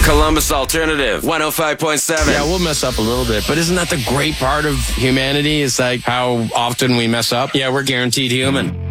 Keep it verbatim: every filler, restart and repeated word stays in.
Columbus Alternative, one oh five point seven. Yeah, we'll mess up a little bit, but isn't that the great part of humanity? It's like how often we mess up. Yeah, we're guaranteed human.